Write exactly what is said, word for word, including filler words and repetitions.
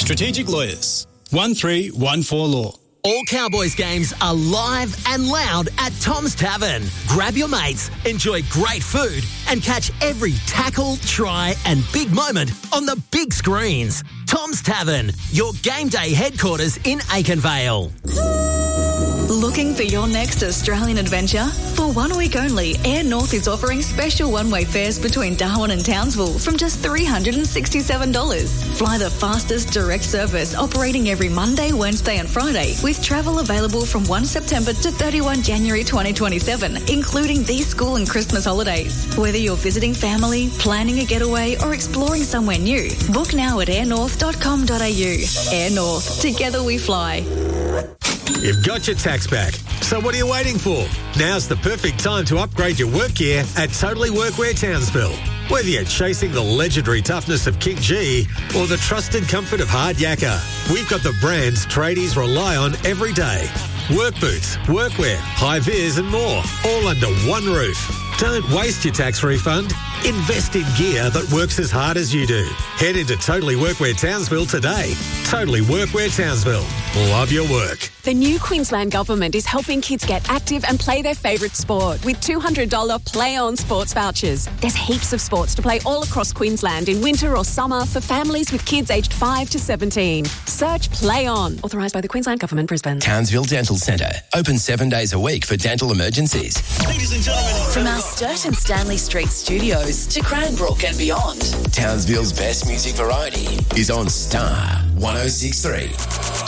Strategic Lawyers. one three one four Law. All Cowboys games are live and loud at Tom's Tavern. Grab your mates, enjoy great food, and catch every tackle, try, and big moment on the big screens. Tom's Tavern, your game day headquarters in Aikenvale. Looking for your next Australian adventure? For one week only, Air North is offering special one-way fares between Darwin and Townsville from just three hundred sixty-seven dollars. Fly the fastest direct service operating every Monday, Wednesday and Friday with travel available from the first of September to thirty-first of January twenty twenty-seven, including these school and Christmas holidays. Whether you're visiting family, planning a getaway or exploring somewhere new, book now at air north dot com dot a u. Air North, together we fly. You've got your tax back, so what are you waiting for? Now's the perfect time to upgrade your work gear at Totally Workwear Townsville. Whether you're chasing the legendary toughness of King G or the trusted comfort of Hard Yakka, we've got the brands tradies rely on every day. Work boots, workwear, high-vis and more, all under one roof. Don't waste your tax refund. Invest in gear that works as hard as you do. Head into Totally Workwear Townsville today. Totally Workwear Townsville. Love your work. The new Queensland Government is helping kids get active and play their favourite sport with two hundred dollars Play On sports vouchers. There's heaps of sports to play all across Queensland in winter or summer for families with kids aged five to seventeen. Search Play On. Authorised by the Queensland Government, Brisbane. Townsville Dental Centre. Open seven days a week for dental emergencies. Ladies and gentlemen. From our Sturt and Stanley Street studios to Cranbrook and beyond. Townsville's best music variety is on Star one oh six point three.